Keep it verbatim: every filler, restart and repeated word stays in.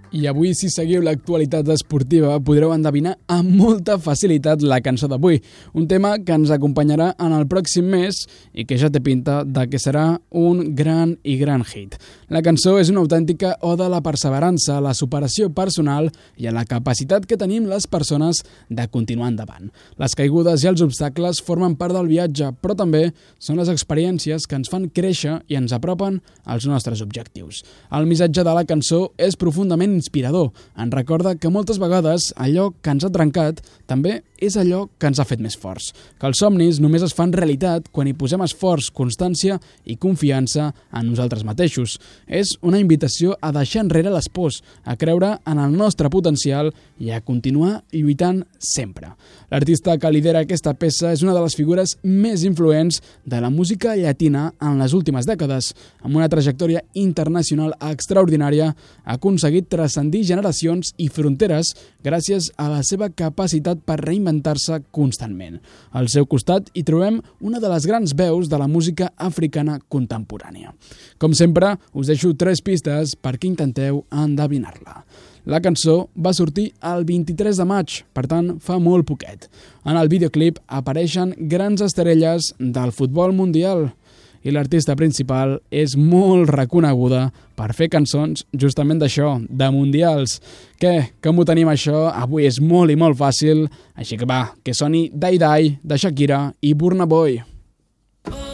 I avui, si seguiu l'actualitat esportiva, podreu endevinar amb molta facilitat la cançó d'avui, un tema que ens acompanyarà en el pròxim mes i que ja té pinta de que serà un gran i gran hit. La cançó és una autèntica oda a la perseverança, a la superació personal i a la capacitat que tenim les persones de continuar endavant. Les caigudes i els obstacles formen part del viatge, però també són les experiències que ens fan créixer i ens apropen als nostres objectius. El missatge de la cançó és profundament inspirador. Ens recorda que moltes vegades allò que ens ha trencat també és allò que ens ha fet més forts. Que els somnis només es fan realitat quan hi posem esforç, constància i confiança en nosaltres mateixos. És una invitació a deixar enrere les pors, a creure en el nostre potencial i a continuar lluitant sempre. L'artista que lidera aquesta peça és una de les figures més influents de la música llatina en les últimes dècades. Amb una trajectòria internacional extraordinària, ha aconseguit transcendir generacions i fronteres gràcies a la seva capacitat per reinventar-se constantment. Al seu costat hi trobem una de les grans veus de la música africana contemporània. Com sempre, us deixo tres pistes perquè intenteu endevinar-la. La cançó va sortir el vint-i-tres de maig, per tant, fa molt poquet. En el videoclip apareixen grans estrelles del futbol mundial i l'artista principal és molt reconeguda per fer cançons justament d'això, de mundials. Què? Com ho tenim això? Avui és molt i molt fàcil, així que va, que soni Die Die de Shakira i Burna Boy.